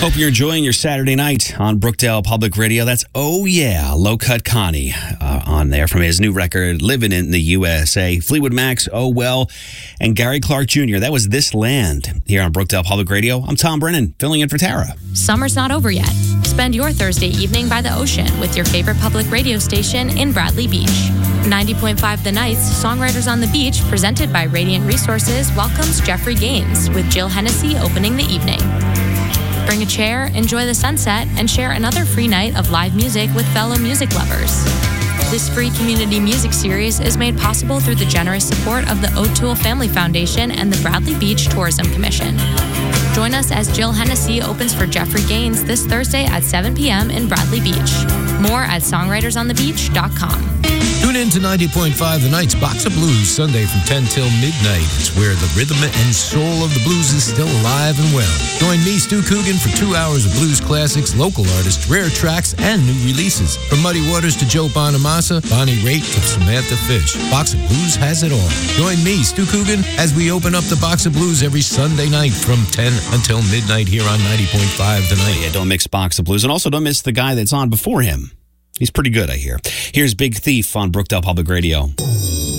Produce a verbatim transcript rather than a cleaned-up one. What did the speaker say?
Hope you're enjoying your Saturday night on Brookdale Public Radio. That's Oh Yeah, Low Cut Connie uh, on there from his new record, Living in the U S A. Fleetwood Mac's Oh Well, and Gary Clark Junior That was This Land here on Brookdale Public Radio. I'm Tom Brennan, filling in for Tara. Summer's not over yet. Spend your Thursday evening by the ocean with your favorite public radio station in Bradley Beach. ninety point five The Nights, Songwriters on the Beach, presented by Radiant Resources, welcomes Jeffrey Gaines with Jill Hennessy opening the evening. Bring a chair, enjoy the sunset, and share another free night of live music with fellow music lovers. This free community music series is made possible through the generous support of the O'Toole Family Foundation and the Bradley Beach Tourism Commission. Join us as Jill Hennessy opens for Jeffrey Gaines this Thursday at seven p.m. in Bradley Beach. More at songwriters on the beach dot com. Tune in to ninety point five The Night's Box of Blues, Sunday from ten till midnight. It's where the rhythm and soul of the blues is still alive and well. Join me, Stu Coogan, for two hours of blues classics, local artists, rare tracks, and new releases. From Muddy Waters to Joe Bonamassa, Bonnie Raitt to Samantha Fish, Box of Blues has it all. Join me, Stu Coogan, as we open up the Box of Blues every Sunday night from ten until midnight here on ninety point five The Night. Oh, yeah, don't mix Box of Blues. And also don't miss the guy that's on before him. He's pretty good, I hear. Here's Big Thief on Brookdale Public Radio.